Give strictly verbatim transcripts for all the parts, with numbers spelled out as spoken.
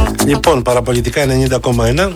Λοιπόν, παραπολιτικά ενενήντα κόμμα ένα.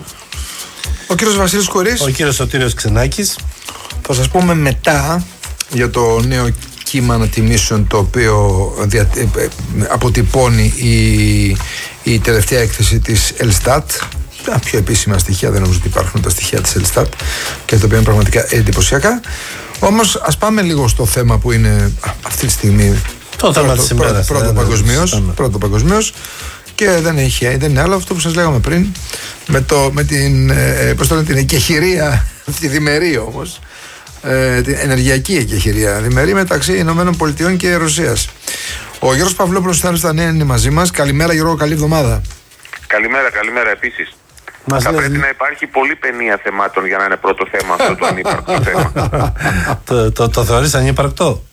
Ο κύριος Βασίλης Κορής. Ο κύριος Σωτήριος Ξενάκης. Θα σας πούμε μετά για το νέο κύμα ανατιμήσεων το οποίο δια, αποτυπώνει η, η τελευταία έκθεση της Ελστάτ. Τα πιο επίσημα στοιχεία, δεν νομίζω ότι υπάρχουν τα στοιχεία της Ελστάτ και τα οποία είναι πραγματικά εντυπωσιακά. Όμως ας πάμε λίγο στο θέμα που είναι αυτή τη στιγμή το θέμα της ημέρας, πρώτο, πρώτο παγκοσμίως, πρώτο παγκοσμίως. Και δεν, έχει, δεν είναι άλλο αυτό που σας λέγαμε πριν με, το, με την, ε, πώς το λένε, την εκεχηρία, τη διμερή όμως, ε, την ενεργειακή εκεχηρία διμερή μεταξύ Ηνωμένων Πολιτειών και Ρωσίας. Ο Γιώργος Παυλόπουλος στα νέα είναι μαζί μας. Καλημέρα Γιώργο, καλή εβδομάδα. Καλημέρα, καλημέρα επίσης. Μας θα λες... πρέπει να υπάρχει πολλή παινία θεμάτων για να είναι πρώτο θέμα αυτό το ανύπαρκτο θέμα. το, το, το θεωρείς ανύπαρκτο?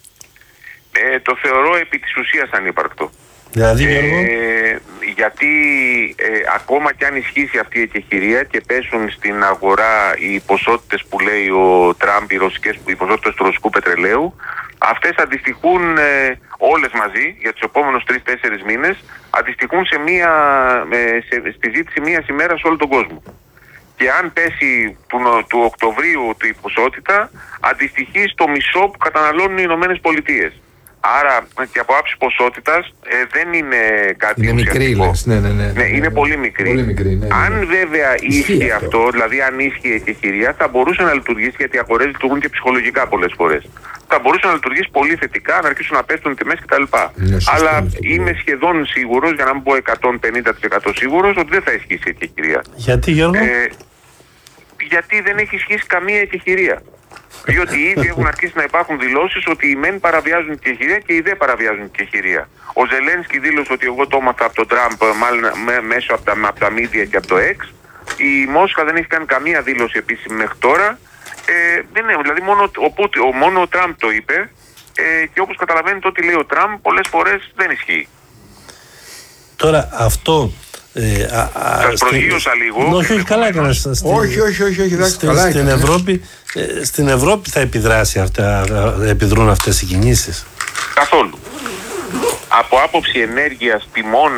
Ε, το θεωρώ επί της ουσίας ανύπαρκτο. Δηλαδή, ε, γιατί ε, ακόμα κι αν ισχύσει αυτή η εκεχηρία και πέσουν στην αγορά οι ποσότητες που λέει ο Τραμπ, οι, ρωσικές, οι ποσότητες του ρωσικού πετρελαίου, αυτές αντιστοιχούν ε, όλες μαζί για τους επόμενους τρεις τέσσερις μήνες, αντιστοιχούν σε μία, ε, σε, στη ζήτηση μίας ημέρας σε όλο τον κόσμο. Και αν πέσει του, του Οκτωβρίου η ποσότητα, αντιστοιχεί στο μισό που καταναλώνουν οι Ηνωμένες Πολιτείες. Άρα και από άψη ποσότητας ε, δεν είναι κάτι είναι μικρή, λες. Ναι, ναι, ναι, ναι, ναι, είναι ναι, πολύ μικρή. Πολύ μικρή ναι, ναι. Αν βέβαια ίσχυε αυτό, αυτό, δηλαδή αν ίσχυε η εκεχηρία, θα μπορούσε να λειτουργήσει, γιατί οι αγορές λειτουργούν και ψυχολογικά πολλές φορές. Θα μπορούσε να λειτουργήσει πολύ θετικά, να αρχίσουν να πέφτουν τιμές κτλ. Ναι, αλλά είμαι σχεδόν σίγουρος, για να μην πω εκατόν πενήντα τοις εκατό σίγουρος, ότι δεν θα ισχύσει η εκεχηρία. Γιατί, Γιώργο? Ε, γιατί δεν έχει ισχύσει καμία εκεχηρία. Διότι ήδη έχουν αρχίσει να υπάρχουν δηλώσεις ότι οι μεν παραβιάζουν την εκεχηρία και οι δε παραβιάζουν την εκεχηρία. Ο Ζελένσκι δήλωσε ότι εγώ το έμαθα από τον Τραμπ, μάλλον μέσω από τα, από τα media και από το X. Η Μόσχα δεν έχει κάνει καμία δήλωση επίσημη μέχρι τώρα. Ε, δεν είναι, δηλαδή μόνο ο, Πούτι, ο, μόνο ο Τραμπ το είπε ε, και όπως καταλαβαίνετε ό,τι λέει ο Τραμπ πολλές φορές δεν ισχύει. Τώρα αυτό... Ε, Σας προσγείωσα λίγο. Όχι, όχι, καλά έκανες. Όχι, όχι, όχι, όχι, στην, καλά στην, Ευρώπη, ε, στην Ευρώπη θα επιδράσει αυτά, επιδρούν αυτές οι κινήσεις? Καθόλου. Από άποψη ενέργειας, τιμών,